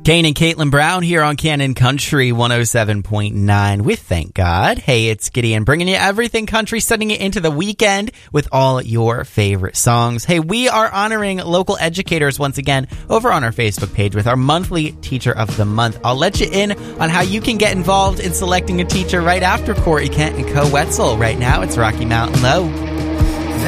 Kane and Caitlin Brown here on Canon Country 107.9 with Thank God. Hey, it's Gideon bringing you everything country, sending it into the weekend with all your favorite songs. Hey, we are honoring local educators once again over on our Facebook page with our monthly Teacher of the Month. I'll let you in on how you can get involved in selecting a teacher right after Corey Kent and Co. Wetzel. Right now, it's Rocky Mountain Low.